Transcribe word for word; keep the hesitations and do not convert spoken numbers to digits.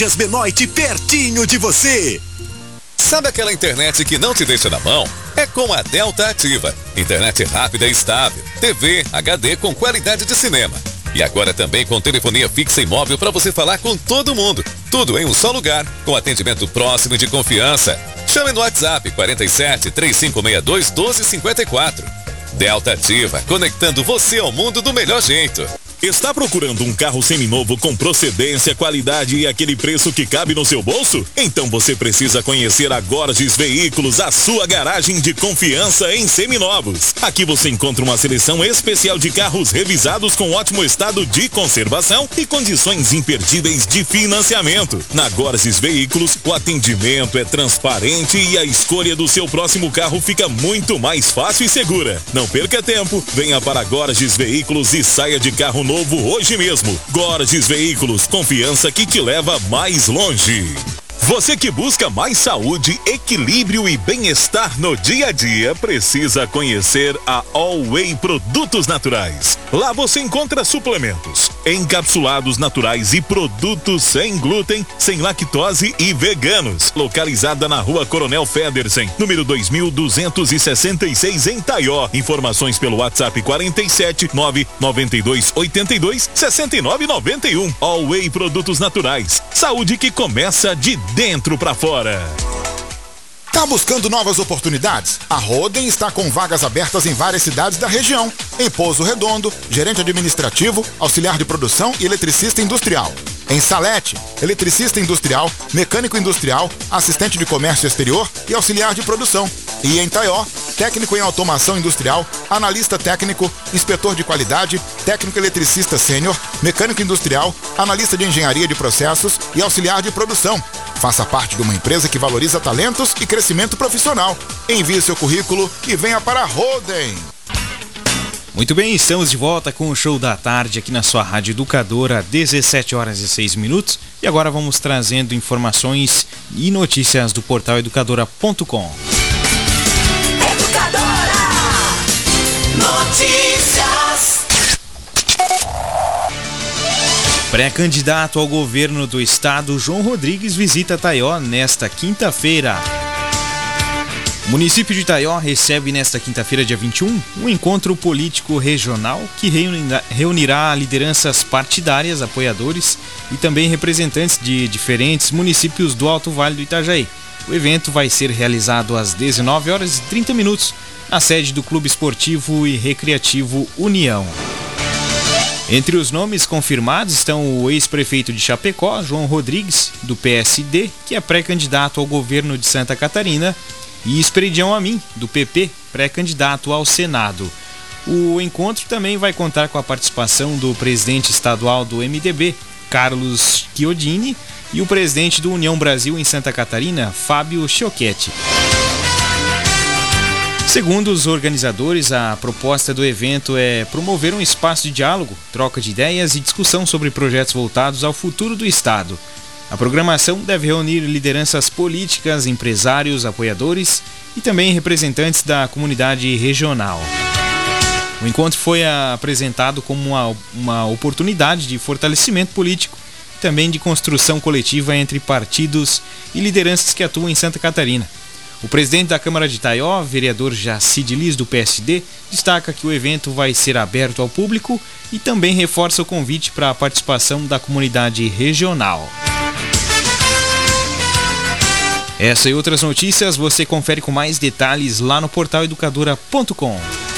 Benoit, pertinho de você. Sabe aquela internet que não te deixa na mão? É com a Delta Ativa. Internet rápida e estável. T V, H D com qualidade de cinema. E agora também com telefonia fixa e móvel para você falar com todo mundo. Tudo em um só lugar, com atendimento próximo e de confiança. Chame no WhatsApp quarenta e sete, três cinco seis dois, um dois cinco quatro. Delta Ativa, conectando você ao mundo do melhor jeito. Está procurando um carro seminovo com procedência, qualidade e aquele preço que cabe no seu bolso? Então você precisa conhecer a Gorges Veículos, a sua garagem de confiança em seminovos. Aqui você encontra uma seleção especial de carros revisados com ótimo estado de conservação e condições imperdíveis de financiamento. Na Gorges Veículos, o atendimento é transparente e a escolha do seu próximo carro fica muito mais fácil e segura. Não perca tempo, venha para Gorges Veículos e saia de carro novo novo hoje mesmo. Gorges Veículos, confiança que te leva mais longe. Você que busca mais saúde, equilíbrio e bem-estar no dia a dia, precisa conhecer a All Whey Produtos Naturais. Lá você encontra suplementos, encapsulados naturais e produtos sem glúten, sem lactose e veganos. Localizada na Rua Coronel Federsen, número dois mil duzentos e sessenta e seis em Taió. Informações pelo WhatsApp quarenta e sete, nove nove dois, oito dois, seis nove nove um. All Whey Produtos Naturais. Saúde que começa de dentro pra fora. Tá buscando novas oportunidades? A Roden está com vagas abertas em várias cidades da região. Em Pouso Redondo, gerente administrativo, auxiliar de produção e eletricista industrial. Em Salete, eletricista industrial, mecânico industrial, assistente de comércio exterior e auxiliar de produção. E em Taió, técnico em automação industrial, analista técnico, inspetor de qualidade, técnico eletricista sênior, mecânico industrial, analista de engenharia de processos e auxiliar de produção. Faça parte de uma empresa que valoriza talentos e crescimento profissional. Envie seu currículo e venha para a Roden. Muito bem, estamos de volta com o Show da Tarde aqui na sua Rádio Educadora, dezessete horas e seis minutos. E agora vamos trazendo informações e notícias do portal educadora ponto com. Educadora Notícias. Pré-candidato ao governo do estado, João Rodrigues visita Taió nesta quinta-feira. O município de Taió recebe nesta quinta-feira, dia vinte e um, um encontro político regional que reunirá, reunirá lideranças partidárias, apoiadores e também representantes de diferentes municípios do Alto Vale do Itajaí. O evento vai ser realizado às dezenove horas e trinta minutos na sede do Clube Esportivo e Recreativo União. Entre os nomes confirmados estão o ex-prefeito de Chapecó, João Rodrigues, do P S D, que é pré-candidato ao governo de Santa Catarina, e Esperidião Amin, do P P, pré-candidato ao Senado. O encontro também vai contar com a participação do presidente estadual do M D B, Carlos Chiodini, e o presidente do União Brasil em Santa Catarina, Fábio Chiochetti. Segundo os organizadores, a proposta do evento é promover um espaço de diálogo, troca de ideias e discussão sobre projetos voltados ao futuro do Estado. A programação deve reunir lideranças políticas, empresários, apoiadores e também representantes da comunidade regional. O encontro foi apresentado como uma, uma oportunidade de fortalecimento político e também de construção coletiva entre partidos e lideranças que atuam em Santa Catarina. O presidente da Câmara de Taió, vereador Jacide Liz, do P S D, destaca que o evento vai ser aberto ao público e também reforça o convite para a participação da comunidade regional. Essa e outras notícias você confere com mais detalhes lá no portal educadora ponto com.